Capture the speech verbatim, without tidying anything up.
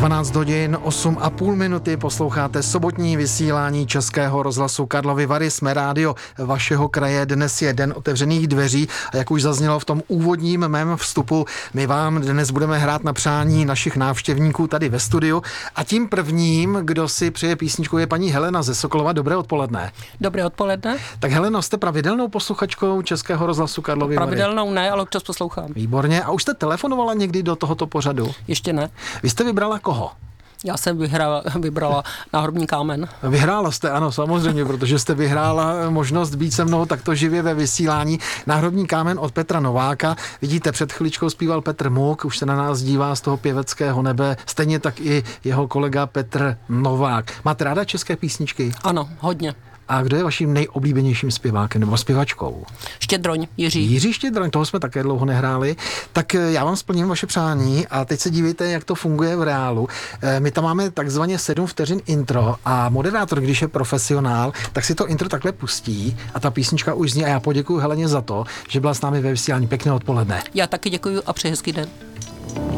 dvanáct hodin osm a půl minuty posloucháte sobotní vysílání Českého rozhlasu Karlovy Vary. Jsme rádio vašeho kraje. Dnes je den otevřených dveří a jak už zaznělo v tom úvodním mém vstupu, my vám dnes budeme hrát na přání našich návštěvníků tady ve studiu. A tím prvním, kdo si přeje písničku, je paní Helena ze Sokolova. Dobré odpoledne. Dobré odpoledne. Tak Heleno, jste pravidelnou posluchačkou Českého rozhlasu Karlovy Vary? Pravidelnou ne, ale občas poslouchám. Výborně. A už jste telefonovala někdy do tohoto pořadu? Ještě ne. Vy jste vybrala koho? Já jsem vyhrala, vybrala náhrobní kámen. Vyhrála jste, ano, samozřejmě, protože jste vyhrála možnost být se mnou takto živě ve vysílání. Náhrobní kámen od Petra Nováka. Vidíte, před chviličkou zpíval Petr Muk, už se na nás dívá z toho pěveckého nebe. Stejně tak i jeho kolega Petr Novák. Máte ráda české písničky? Ano, hodně. A kdo je vaším nejoblíbenějším zpěvákem nebo zpěvačkou? Štědroň, Jiří. Jiří Štědroň, toho jsme také dlouho nehráli. Tak já vám splním vaše přání a teď se dívejte, jak to funguje v reálu. My tam máme takzvaně sedm vteřin intro a moderátor, když je profesionál, tak si to intro takhle pustí a ta písnička už zní a já poděkuji Heleně za to, že byla s námi ve vysílání. Pěkné odpoledne. Já taky děkuji a přeji hezký den.